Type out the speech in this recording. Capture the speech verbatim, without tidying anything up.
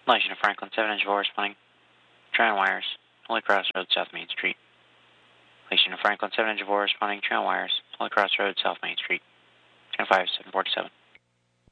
Light of Franklin, seven inch four responding. Train wires. Holy Cross Road, South Main Street. Light of Franklin, seven inch four responding. Train wires. Holy Cross Road, South Main Street. ten five, seven forty-seven.